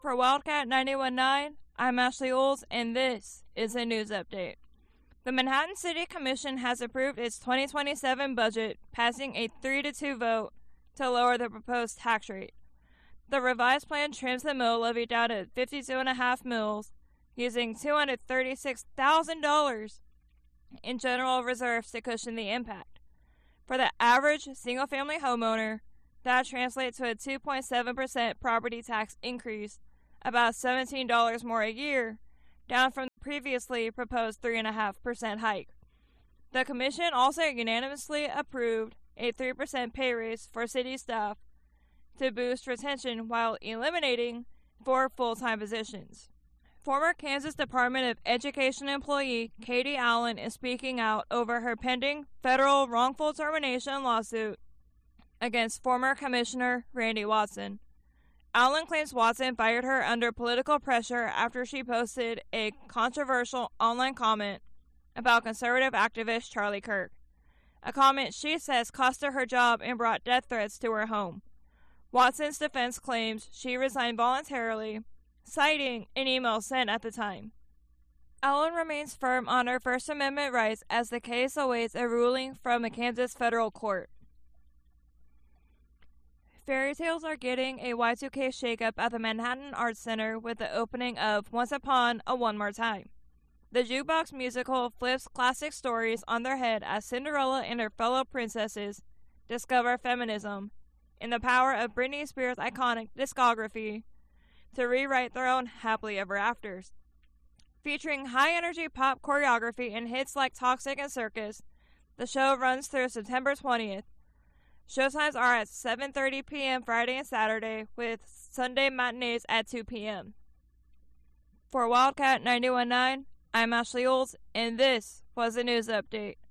For Wildcat 91.9, I'm Ashley Olds, and this is a news update. The Manhattan City Commission has approved its 2027 budget, passing a 3-2 vote to lower the proposed tax rate. The revised plan trims the mill levy down to 52.5 mills, using $236,000 in general reserves to cushion the impact. For the average single-family homeowner, that translates to a 2.7% property tax increase, about $17 more a year, down from the previously proposed 3.5% hike. The Commission also unanimously approved a 3% pay raise for city staff to boost retention while eliminating 4 full-time positions. Former Kansas Department of Education employee Katie Allen is speaking out over her pending federal wrongful termination lawsuit against former Commissioner Randy Watson. Allen claims Watson fired her under political pressure after she posted a controversial online comment about conservative activist Charlie Kirk, a comment she says cost her her job and brought death threats to her home. Watson's defense claims she resigned voluntarily, citing an email sent at the time. Allen remains firm on her First Amendment rights as the case awaits a ruling from a Kansas federal court. Fairy tales are getting a Y2K shakeup at the Manhattan Arts Center with the opening of Once Upon a One More Time. The jukebox musical flips classic stories on their head as Cinderella and her fellow princesses discover feminism and the power of Britney Spears' iconic discography to rewrite their own happily ever afters. Featuring high-energy pop choreography and hits like Toxic and Circus, the show runs through September 20th. Showtimes are at 7:30 p.m. Friday and Saturday, with Sunday matinees at 2 p.m. For Wildcat 91.9, I'm Ashley Olds, and this was a news update.